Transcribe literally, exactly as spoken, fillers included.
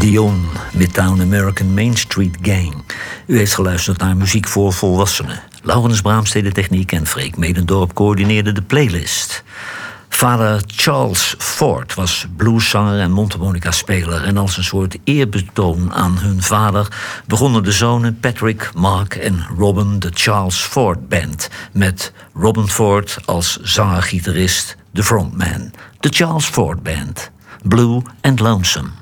Dion, Midtown American Main Street Gang. U heeft geluisterd naar muziek voor volwassenen. Laurens Braamstede techniek en Freek Medendorp coördineerden de playlist. Vader Charles Ford was blueszanger en mondharmonica-speler. En als een soort eerbetoon aan hun vader begonnen de zonen Patrick, Mark en Robin de Charles Ford Band. Met Robin Ford als zanger-gitarist, de frontman. De Charles Ford Band. Blue and Lonesome.